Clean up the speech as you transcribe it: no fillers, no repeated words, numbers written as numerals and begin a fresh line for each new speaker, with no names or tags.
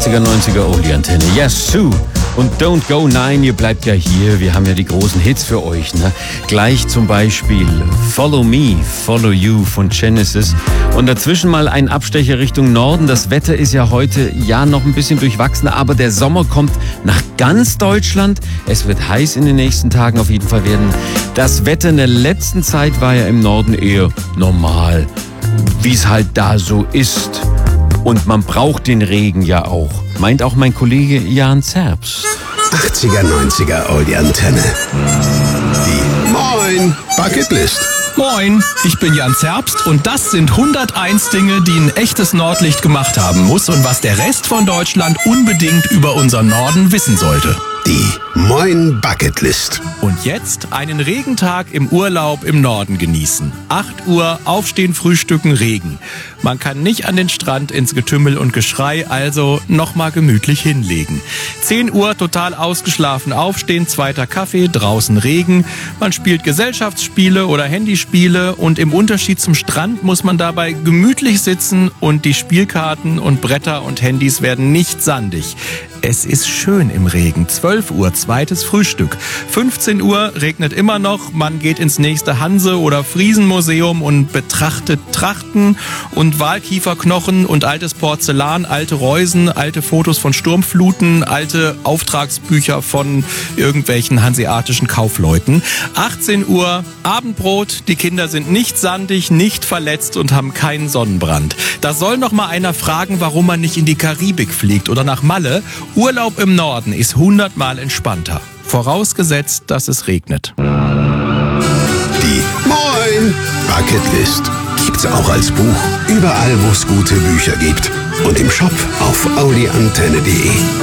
90er Oldie-Antenne. Yes, Sue. Und Don't Go 9, ihr bleibt ja hier. Wir haben ja die großen Hits für euch, ne? Gleich zum Beispiel Follow Me, Follow You von Genesis. Und dazwischen mal ein Abstecher Richtung Norden. Das Wetter ist ja heute noch ein bisschen durchwachsen, aber der Sommer kommt nach ganz Deutschland. Es wird heiß in den nächsten Tagen auf jeden Fall werden. Das Wetter in der letzten Zeit war ja im Norden eher normal, wie es halt da so ist. Und man braucht den Regen ja auch. Meint auch mein Kollege Jan Zerbst.
80er, 90er Oldie-Antenne. Die Moin Bucketlist.
Moin, ich bin Jan Zerbst und das sind 101 Dinge, die ein echtes Nordlicht gemacht haben muss und was der Rest von Deutschland unbedingt über unseren Norden wissen sollte.
Die Moin Bucketlist.
Und jetzt einen Regentag im Urlaub im Norden genießen. 8 Uhr, aufstehen, frühstücken, Regen. Man kann nicht an den Strand ins Getümmel und Geschrei, also nochmal gemütlich hinlegen. 10 Uhr, total ausgeschlafen aufstehen, zweiter Kaffee, draußen Regen. Man spielt Gesellschaftsspiele oder Handyspiele und im Unterschied zum Strand muss man dabei gemütlich sitzen und die Spielkarten und Bretter und Handys werden nicht sandig. Es ist schön im Regen. 12 Uhr, zweites Frühstück. 15 Uhr regnet immer noch. Man geht ins nächste Hanse- oder Friesenmuseum und betrachtet Trachten und Walkieferknochen und altes Porzellan, alte Reusen, alte Fotos von Sturmfluten, alte Auftragsbücher von irgendwelchen hanseatischen Kaufleuten. 18 Uhr, Abendbrot. Die Kinder sind nicht sandig, nicht verletzt und haben keinen Sonnenbrand. Da soll noch mal einer fragen, warum man nicht in die Karibik fliegt oder nach Malle. Urlaub im Norden ist 100-mal entspannter. Vorausgesetzt, dass es regnet.
Die Moin Bucketlist gibt's auch als Buch überall, wo es gute Bücher gibt. Und im Shop auf audioantenne.de.